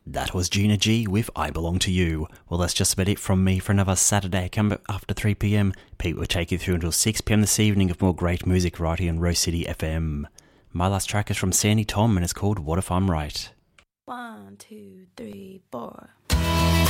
That was Gina G with I Belong to You. Well, that's just about it from me for another Saturday. Come up after 3pm. Pete will take you through until 6pm this evening of more great music right here on Rose City FM. My last track is from Sandy Tom and it's called What If I'm Right. 1, 2, 3, 4.